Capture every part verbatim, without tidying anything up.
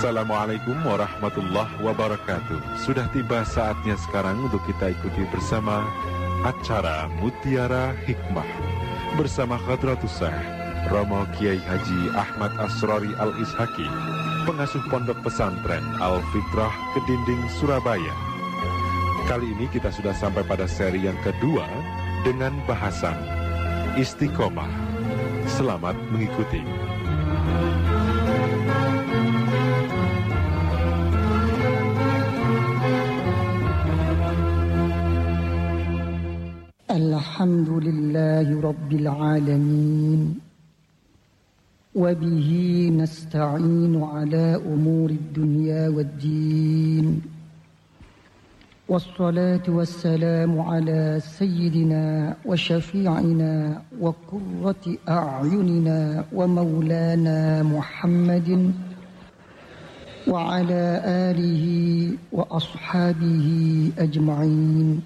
Assalamualaikum warahmatullahi wabarakatuh. Sudah tiba saatnya sekarang untuk kita ikuti bersama acara Mutiara Hikmah bersama Khadratus Syekh Romo Kiai Haji Ahmad Asrori Al-Ishaki, pengasuh pondok pesantren Al-Fitrah Kedinding, Surabaya. Kali ini kita sudah sampai pada seri yang kedua dengan bahasan Istiqomah. Selamat mengikuti. Alhamdulillahi Rabbil Alamin, wabihi nasta'inu ala umuri dunya wad-din, wassalatu wassalamu ala sayyidina wa syafi'ina wa qurrati a'yunina wa maulana Muhammadin wa ala alihi wa ashabihi ajma'in.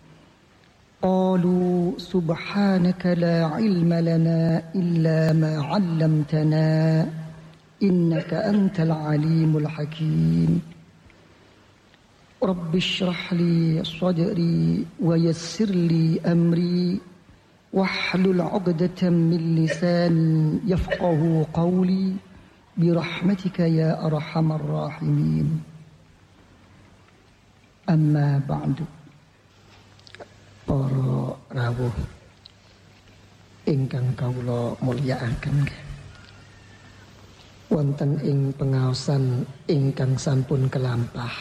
قالوا سبحانك لا علم لنا إلا ما علمتنا إنك أنت العليم الحكيم رب اشرح لي صدري ويسر لي أمري واحلل عقدة من لساني يفقه قولي برحمتك يا أرحم الراحمين أما بعد. Para rawuh ingkang kawula mulyakaken, wonten ing pengaosan ingkang sampun kelampah,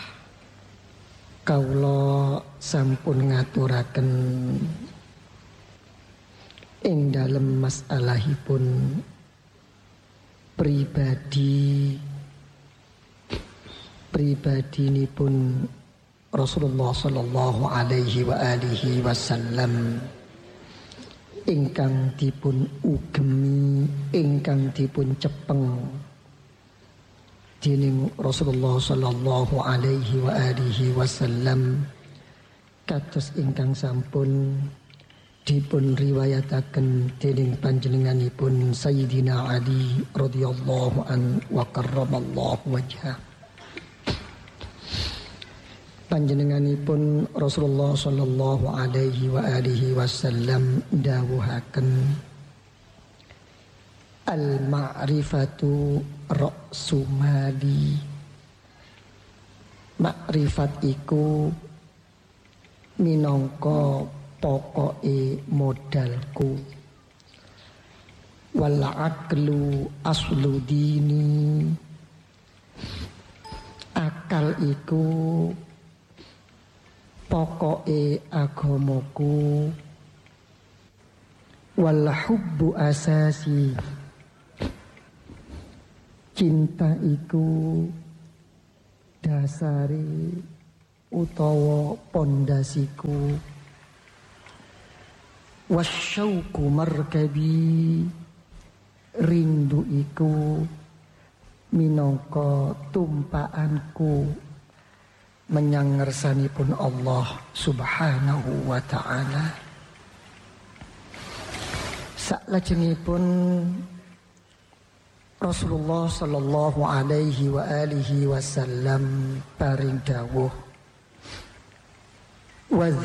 kawula sampun ngaturaken ing dalem masalahipun pribadi pribadinipun Rasulullah sallallahu alaihi wa alihi wasallam ingkang dipun ugemi, ingkang dipun cepeng dening Rasulullah sallallahu alaihi wa alihi wasallam kados ingkang sampun dipun riwayataken dening panjenenganipun Sayyidina Ali radhiyallahu an wa karramallahu wajhah. Panjenenganipun Rasulullah sallallahu alaihi wa alihi wasallam dawuhaken, al-ma'rifatu ra'su mali. Makrifat iku minangka pokoke modalku. Wal aqlu aslu dini. Akal iku pokoke agamaku. Wal hubbu asasi. Cinta iku dasari utawa pondasiku. Wasyauqu markabi. Rindu iku minangka tumpakanku menyang ngersanipun Allah subhanahu wa ta'ala. Saklajengipun Rasulullah sallallahu alaihi wa alihi wasallam paring dawuh, wa